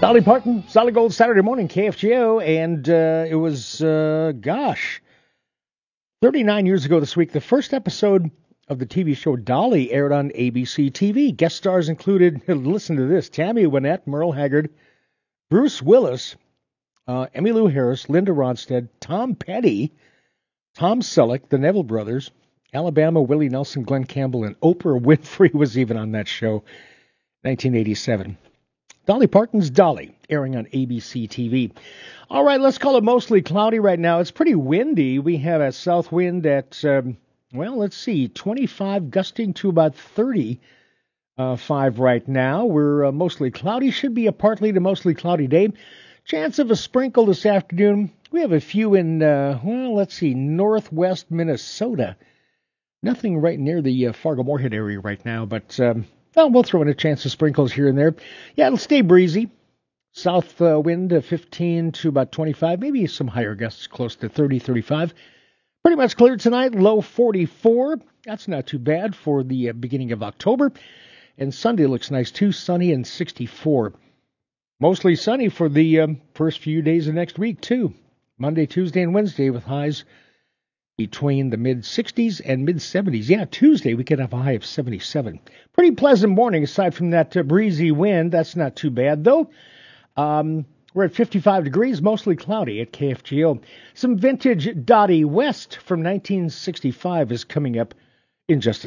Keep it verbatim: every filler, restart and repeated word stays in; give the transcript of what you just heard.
Dolly Parton, Solid Gold Saturday morning, K F G O, and uh, it was, uh, gosh, thirty-nine years ago this week, the first episode of the T V show Dolly aired on A B C T V. Guest stars included, listen to this, Tammy Wynette, Merle Haggard, Bruce Willis, uh, Emmylou Harris, Linda Ronstadt, Tom Petty, Tom Selleck, the Neville Brothers, Alabama, Willie Nelson, Glenn Campbell, and Oprah Winfrey was even on that show, nineteen eighty-seven. Dolly Parton's Dolly, airing on A B C T V. All right, let's call it mostly cloudy right now. It's pretty windy. We have a south wind at, um, well, let's see, twenty-five, gusting to about thirty-five right now. We're uh, mostly cloudy. Should be a partly to mostly cloudy day. Chance of a sprinkle this afternoon. We have a few in, uh, well, let's see, northwest Minnesota. Nothing right near the uh, Fargo-Moorhead area right now, but... Um, Well, we'll throw in a chance of sprinkles here and there. Yeah, it'll stay breezy. South uh, wind uh, fifteen to about twenty-five, maybe some higher gusts close to thirty, thirty-five. Pretty much clear tonight, low forty-four. That's not too bad for the uh, beginning of October. And Sunday looks nice too, sunny and sixty-four. Mostly sunny for the um, first few days of next week too. Monday, Tuesday, and Wednesday with highs between the mid-sixties and mid-seventies. Yeah, Tuesday we could have a high of seventy-seven. Pretty pleasant morning aside from that uh, breezy wind. That's not too bad, though. Um, we're at fifty-five degrees, mostly cloudy at K F G O. Some vintage Dottie West from nineteen sixty-five is coming up in just a